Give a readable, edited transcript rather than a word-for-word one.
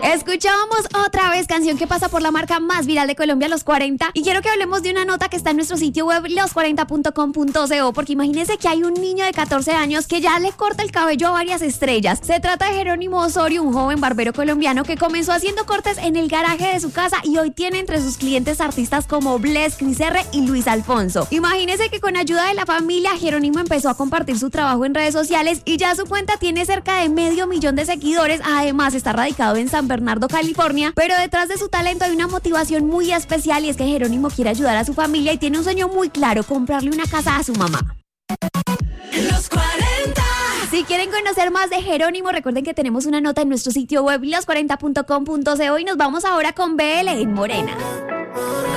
Escuchábamos otra vez canción que pasa por la marca más viral de Colombia, Los 40. Y quiero que hablemos de una nota que está en nuestro sitio web los40.com.co, porque imagínense que hay un niño de 14 años que ya le corta el cabello a varias estrellas. Se trata de Jerónimo Osorio, un joven barbero colombiano que comenzó haciendo cortes en el garaje de su casa y hoy tiene entre sus clientes artistas como Bless, Cris R y Luis Alfonso. Imagínense que con ayuda de la familia, Jerónimo empezó a compartir su trabajo en redes sociales y ya su cuenta tiene cerca de 500,000 de seguidores. Además, está radicado en San Bernardo, California, pero detrás de su talento hay una motivación muy especial y es que Jerónimo quiere ayudar a su familia y tiene un sueño muy claro: comprarle una casa a su mamá. Los 40. Si quieren conocer más de Jerónimo, recuerden que tenemos una nota en nuestro sitio web los40.com.co y nos vamos ahora con BL en Morena.